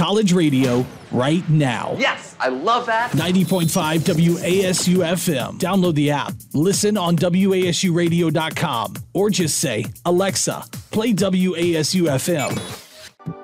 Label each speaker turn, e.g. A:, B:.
A: college radio right now.
B: Yes, I love that.
A: 90.5 WASU FM. Download the app. Listen on WASUradio.com or just say, Alexa, play WASU FM.